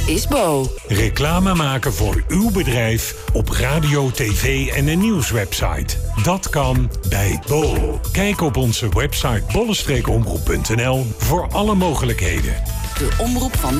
is Bo. Reclame maken voor uw bedrijf op radio, tv en een nieuwswebsite. Dat kan bij Bo. Kijk op onze website bolle-omroep.nl voor alle mogelijkheden. De omroep van